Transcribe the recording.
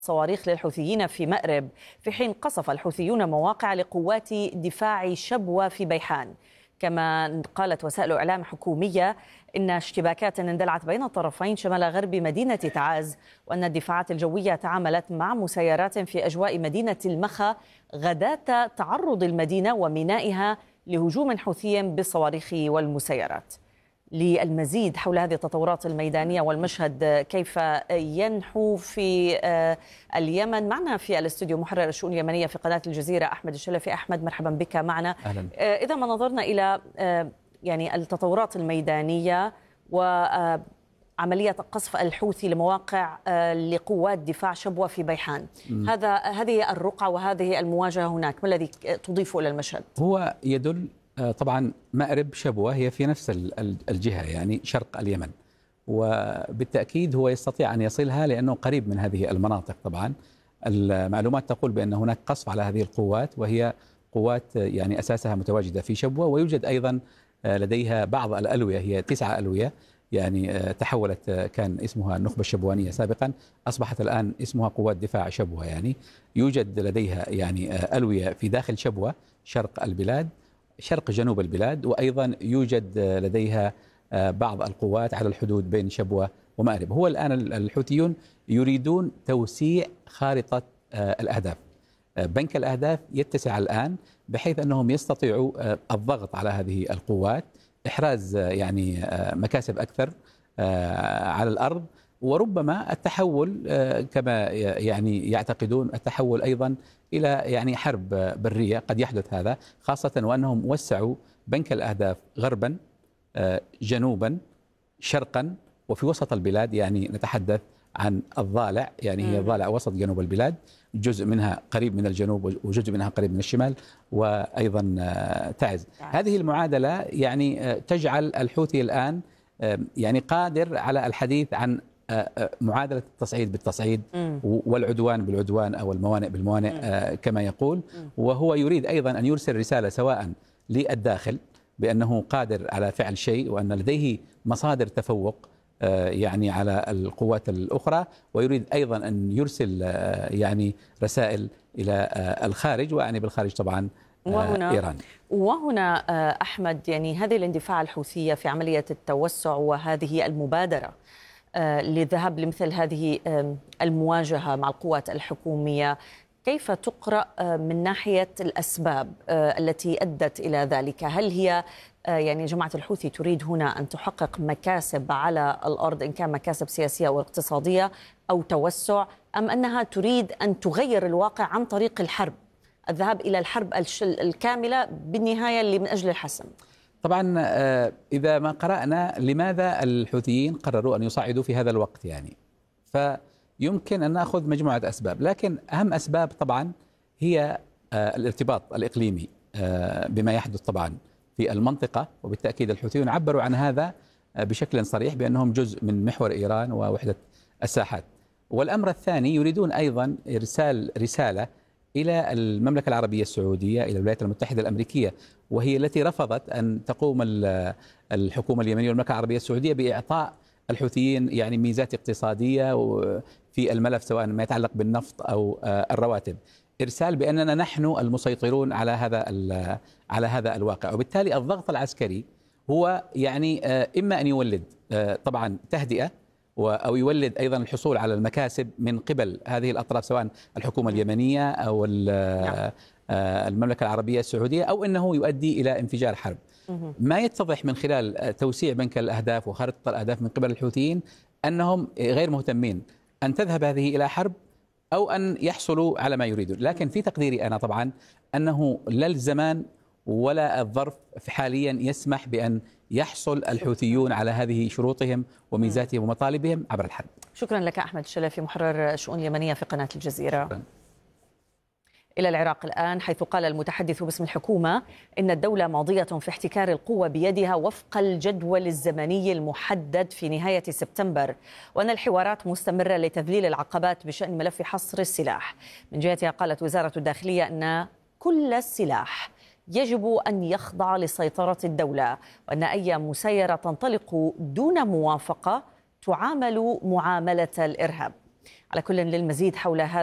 صواريخ للحوثيين في مأرب، في حين قصف الحوثيون مواقع لقوات دفاع شبوة في بيحان. كما قالت وسائل إعلام حكومية إن اشتباكات اندلعت بين الطرفين شمال غرب مدينة تعاز، وأن الدفاعات الجوية تعاملت مع مسيرات في أجواء مدينة المخا غداة تعرض المدينة ومينائها لهجوم حوثي بالصواريخ والمسيرات. للمزيد حول هذه التطورات الميدانية والمشهد كيف ينحو في اليمن، معنا في الاستوديو محرر الشؤون اليمنية في قناة الجزيرة أحمد الشلفي. أحمد، مرحبا بك معنا. أهلا. إذا ما نظرنا إلى يعني التطورات الميدانية وعملية قصف الحوثي لمواقع لقوات دفاع شبوة في بيحان، هذه الرقعة وهذه المواجهة هناك، ما الذي تضيفه إلى المشهد؟ هو يدل طبعا مأرب شبوة هي في نفس الجهة، يعني شرق اليمن، وبالتأكيد هو يستطيع أن يصلها لأنه قريب من هذه المناطق. طبعا المعلومات تقول بأن هناك قصف على هذه القوات، وهي قوات يعني أساسها متواجدة في شبوة، ويوجد أيضا لديها بعض الألوية، هي 9 ألوية يعني تحولت، كان اسمها النخبة الشبوانية سابقا، أصبحت الآن اسمها قوات دفاع شبوة. يعني يوجد لديها يعني ألوية في داخل شبوة شرق البلاد، شرق جنوب البلاد، وأيضا يوجد لديها بعض القوات على الحدود بين شبوة ومأرب. هو الآن الحوثيون يريدون توسيع خارطة الأهداف، بنك الأهداف يتسع الآن بحيث أنهم يستطيعوا الضغط على هذه القوات، إحراز يعني مكاسب أكثر على الأرض، وربما التحول كما يعني يعتقدون التحول أيضا إلى يعني حرب برية، قد يحدث هذا، خاصة وأنهم وسعوا بنك الأهداف غربا جنوبا شرقا وفي وسط البلاد. يعني نتحدث عن الضالع، يعني هي ضالع وسط جنوب البلاد، جزء منها قريب من الجنوب وجزء منها قريب من الشمال، وأيضا تعز. هذه المعادلة يعني تجعل الحوثي الآن يعني قادر على الحديث عن معادلة التصعيد بالتصعيد والعدوان بالعدوان أو الموانئ بالموانئ كما يقول. وهو يريد أيضا أن يرسل رسالة سواء للداخل بأنه قادر على فعل شيء وأن لديه مصادر تفوق يعني على القوات الأخرى، ويريد أيضا أن يرسل يعني رسائل إلى الخارج، ويعني بالخارج طبعا إيران. وهنا أحمد، يعني هذه الاندفاع الحوثية في عملية التوسع وهذه المبادرة للذهاب لمثل هذه المواجهة مع القوات الحكومية، كيف تقرأ من ناحية الأسباب التي أدت إلى ذلك؟ هل هي يعني جماعة الحوثي تريد هنا أن تحقق مكاسب على الأرض، إن كان مكاسب سياسية أو اقتصادية أو توسع، أم أنها تريد أن تغير الواقع عن طريق الحرب، الذهاب إلى الحرب الكاملة بالنهاية اللي من أجل الحسم؟ طبعا إذا ما قرأنا لماذا الحوثيين قرروا أن يصعدوا في هذا الوقت، يعني فيمكن أن نأخذ مجموعة أسباب، لكن أهم أسباب طبعا هي الارتباط الإقليمي بما يحدث طبعا في المنطقة، وبالتأكيد الحوثيون عبروا عن هذا بشكل صريح بأنهم جزء من محور إيران ووحدة الساحات. والأمر الثاني يريدون أيضا إرسال رسالة إلى المملكة العربية السعودية، إلى الولايات المتحدة الأمريكية، وهي التي رفضت أن تقوم الحكومة اليمنية والمملكة العربية السعودية بإعطاء الحوثيين يعني ميزات اقتصادية في الملف سواء ما يتعلق بالنفط أو الرواتب، إرسال بأننا نحن المسيطرون على هذا الواقع. وبالتالي الضغط العسكري هو يعني إما أن يولد طبعا تهدئة أو يولد أيضا الحصول على المكاسب من قبل هذه الأطراف، سواء الحكومة اليمنية أو المملكة العربية السعودية، أو أنه يؤدي إلى انفجار حرب. ما يتضح من خلال توسيع بنك الأهداف وخارطة الأهداف من قبل الحوثيين أنهم غير مهتمين أن تذهب هذه إلى حرب أو أن يحصلوا على ما يريدون. لكن في تقديري أنا طبعا أنه لا الزمان ولا الظرف حاليا يسمح بأن يحصل الحوثيون على هذه شروطهم وميزاتهم ومطالبهم عبر الحرب. شكرا لك أحمد الشلفي، محرر الشؤون اليمنية في قناة الجزيرة. شكرا. إلى العراق الآن، حيث قال المتحدث باسم الحكومة إن الدولة ماضية في احتكار القوة بيدها وفق الجدول الزمني المحدد في نهاية سبتمبر، وأن الحوارات مستمرة لتذليل العقبات بشأن ملف حصر السلاح. من جهتها قالت وزارة الداخلية أن كل السلاح يجب أن يخضع لسيطرة الدولة، وأن أي مسيرة تنطلق دون موافقة تعامل معاملة الإرهاب. على كل، للمزيد حول هذا